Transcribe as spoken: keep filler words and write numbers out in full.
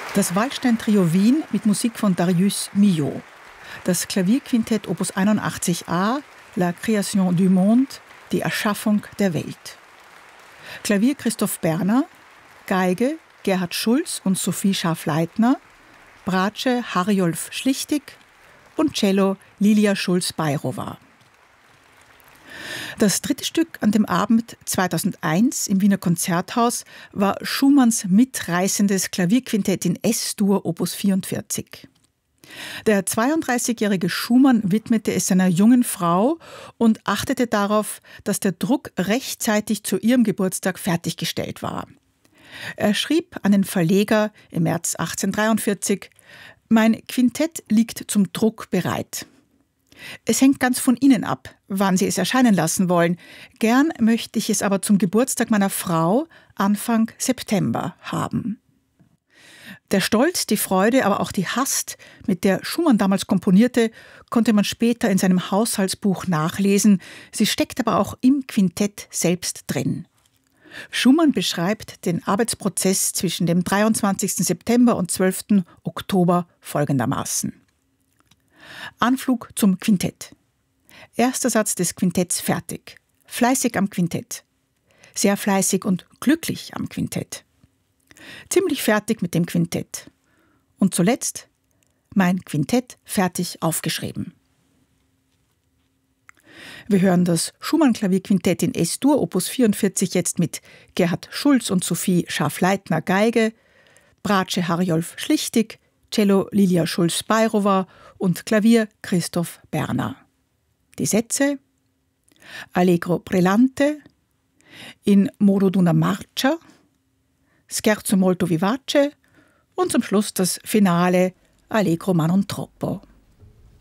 Das Waldstein-Trio Wien mit Musik von Darius Milhaud. Das Klavierquintett Opus einundachtzig a, La Création du Monde, die Erschaffung der Welt. Klavier Christoph Berner, Geige Gerhard Schulz und Sophie Scharf-Leitner, Bratsche Harjolf Schlichtig und Cello Lilia Schulz-Beirowa. Das dritte Stück an dem Abend zweitausendeins im Wiener Konzerthaus war Schumanns mitreißendes Klavierquintett in S-Dur Opus vierundvierzig. Der zweiunddreißigjährige Schumann widmete es seiner jungen Frau und achtete darauf, dass der Druck rechtzeitig zu ihrem Geburtstag fertiggestellt war. Er schrieb an den Verleger im März achtzehnhundertdreiundvierzig: Mein Quintett liegt zum Druck bereit. Es hängt ganz von Ihnen ab, wann Sie es erscheinen lassen wollen. Gern möchte ich es aber zum Geburtstag meiner Frau Anfang September haben. Der Stolz, die Freude, aber auch die Hast, mit der Schumann damals komponierte, konnte man später in seinem Haushaltsbuch nachlesen. Sie steckt aber auch im Quintett selbst drin. Schumann beschreibt den Arbeitsprozess zwischen dem dreiundzwanzigsten September und zwölften Oktober folgendermaßen. Anflug zum Quintett. Erster Satz des Quintetts fertig. Fleißig am Quintett. Sehr fleißig und glücklich am Quintett. Ziemlich fertig mit dem Quintett. Und zuletzt mein Quintett fertig aufgeschrieben. Wir hören das Schumann-Klavierquintett in S-Dur Opus vierundvierzig jetzt mit Gerhard Schulz und Sophie Scharf-Leitner Geige, Bratsche Harjolf Schlichtig, Cello Lilia Schulz-Beirowa und Klavier Christoph Berner. Die Sätze: Allegro brillante, in modo d'una marcia, Scherzo molto vivace und zum Schluss das Finale Allegro ma non troppo.